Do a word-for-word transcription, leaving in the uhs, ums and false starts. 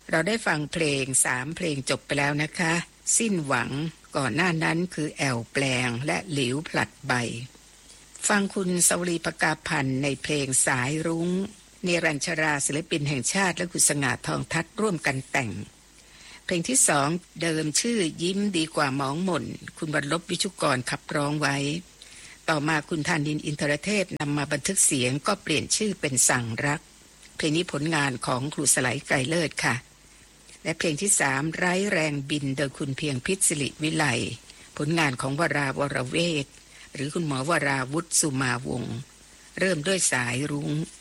เราได้ฟังเพลงสามเพลงจบไปแล้วนะคะสิ้นหวังก่อนหน้านั้นคือแอวแปลงและหลิวผลัดใบฟังคุณสวรีประกาพันธ์ในเพลงสายรุ้งเนรัญชราศิลปินแห่งชาติและคุณสง่าทองทัศน์ร่วมกันแต่งเพลงที่สองเดิมชื่อยิ้มดีกว่าหมองหม่นคุณบรรลบวิชุกรขับร้องไว้ต่อมาคุณธานินทร์อินทรเทพนำมาบันทึกเสียงก็เปลี่ยนชื่อเป็นสั่งรักเพลงนี้ผลงานของครูสไลไกรเลิศค่ะและเพลงที่สามไร้แรงบินโดยคุณเพียงพิษศิริวิไลผลงานของวราวรเวทหรือคุณหมอวราวุฒิสุมาวงศ์เริ่มด้วยสายรุ้ง